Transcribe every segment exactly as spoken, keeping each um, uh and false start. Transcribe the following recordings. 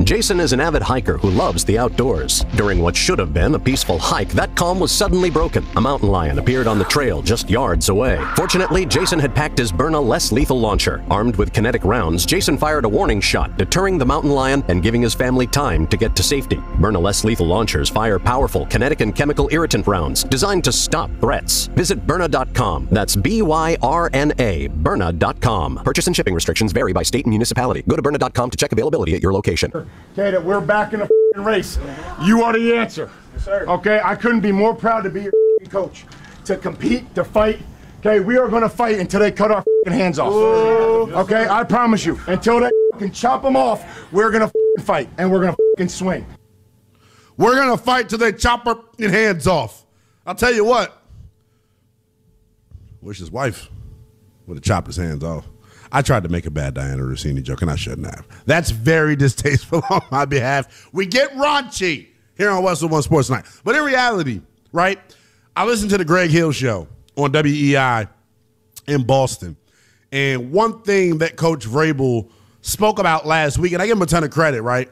Jason is an avid hiker who loves the outdoors. During what should have been a peaceful hike, that calm was suddenly broken. A mountain lion appeared on the trail just yards away. Fortunately, Jason had packed his Byrna less lethal launcher. Armed with kinetic rounds, Jason fired a warning shot, deterring the mountain lion and giving his family time to get to safety. Byrna less lethal launchers fire powerful kinetic and chemical irritant rounds designed to stop threats. Visit Byrna dot com. That's B Y R N A, Byrna dot com. Purchase and shipping restrictions vary by state and municipality. Go to Byrna dot com to check availability at your location. Okay, that we're back in the race. You are the answer. Yes, sir. Okay, I couldn't be more proud to be your coach. To compete, to fight. Okay, we are going to fight until they cut our hands off. Ooh. Okay, I promise you. Until they can chop them off, we're going to fight and we're going to swing. We're going to fight till they chop our hands off. I'll tell you what. Wish his wife would have chopped his hands off. I tried to make a bad Diana Rossini joke, and I shouldn't have. That's very distasteful on my behalf. We get raunchy here on Westwood One Sports Night. But in reality, right, I listened to the Greg Hill Show on W E I in Boston. And one thing that Coach Vrabel spoke about last week, and I give him a ton of credit, right,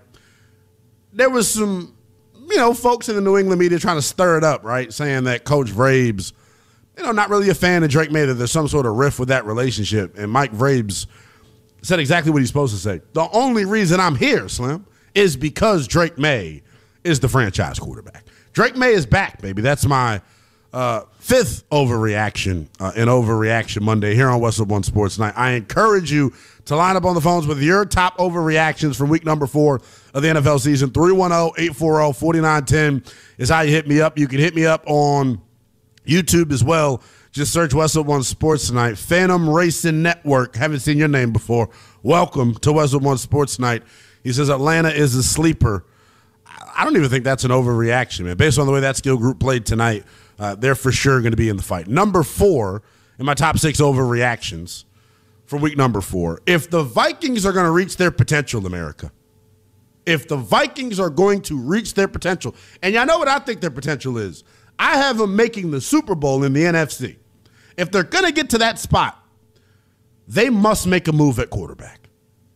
there was some, you know, folks in the New England media trying to stir it up, right, saying that Coach Vrabes, you know, not really a fan of Drake May, that there's some sort of rift with that relationship. And Mike Vrabes said exactly what he's supposed to say. The only reason I'm here, Slim, is because Drake May is the franchise quarterback. Drake May is back, baby. That's my uh, fifth overreaction uh, in Overreaction Monday here on Westwood One Sports Night. I encourage you to line up on the phones with your top overreactions from week number four of the N F L season. three one zero, eight four zero, four nine one zero is how you hit me up. You can hit me up on YouTube as well. Just search Westwood One Sports Tonight. Phantom Racing Network. Haven't seen your name before. Welcome to Westwood One Sports Night. He says Atlanta is a sleeper. I don't even think that's an overreaction, man. Based on the way that skill group played tonight, uh, they're for sure going to be in the fight. Number four in my top six overreactions for week number four. If the Vikings are going to reach their potential, America, if the Vikings are going to reach their potential, and y'all know what I think their potential is, I have them making the Super Bowl in the N F C. If they're going to get to that spot, they must make a move at quarterback.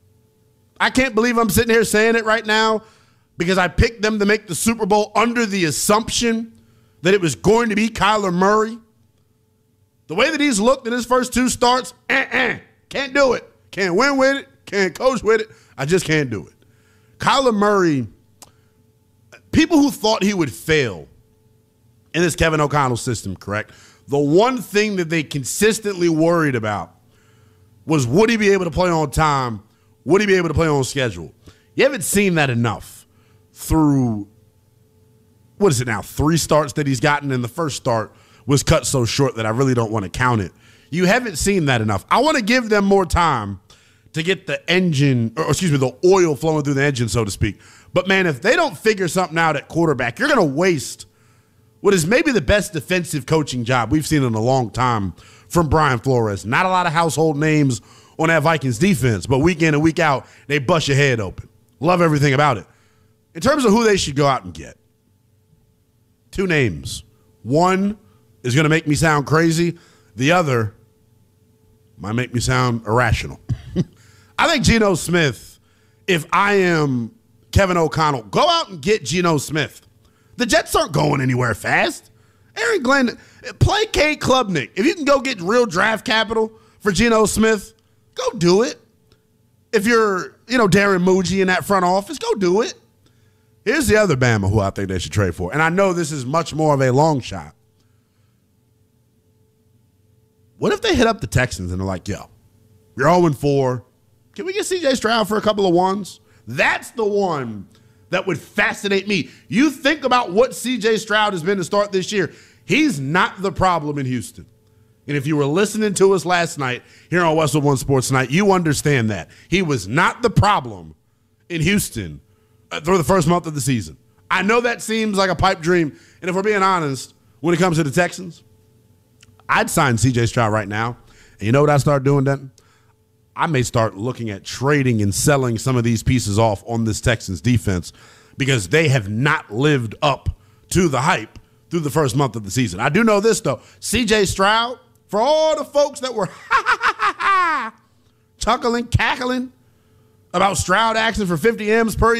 I can't believe I'm sitting here saying it right now because I picked them to make the Super Bowl under the assumption that it was going to be Kyler Murray. The way that he's looked in his first two starts, uh-uh, can't do it. Can't win with it. Can't coach with it. I just can't do it. Kyler Murray, people who thought he would fail in this Kevin O'Connell system, correct? The one thing that they consistently worried about was, would he be able to play on time? Would he be able to play on schedule? You haven't seen that enough through, what is it now, three starts that he's gotten, and the first start was cut so short that I really don't want to count it. You haven't seen that enough. I want to give them more time to get the engine, or excuse me, the oil flowing through the engine, so to speak. But, man, if they don't figure something out at quarterback, you're going to waste what is maybe the best defensive coaching job we've seen in a long time from Brian Flores. Not a lot of household names on that Vikings defense, but week in and week out, they bust your head open. Love everything about it. In terms of who they should go out and get, two names. One is going to make me sound crazy. The other might make me sound irrational. I think Geno Smith, if I am Kevin O'Connell, go out and get Geno Smith. The Jets aren't going anywhere fast. Aaron Glenn, play Cade Klubnik. If you can go get real draft capital for Geno Smith, go do it. If you're, you know, Darren Muji in that front office, go do it. Here's the other Bama who I think they should trade for. And I know this is much more of a long shot. What if they hit up the Texans and they're like, yo, you're oh and four. Can we get C J Stroud for a couple of ones? That's the one that would fascinate me. You think about what C J Stroud has been to start this year. He's not the problem in Houston. And if you were listening to us last night here on Westwood One Sports Night, you understand that. He was not the problem in Houston for the first month of the season. I know that seems like a pipe dream. And if we're being honest, when it comes to the Texans, I'd sign C J Stroud right now. And you know what I start doing, Denton? I may start looking at trading and selling some of these pieces off on this Texans defense because they have not lived up to the hype through the first month of the season. I do know this, though. C J Stroud, for all the folks that were chuckling, cackling about Stroud asking for fifty M's per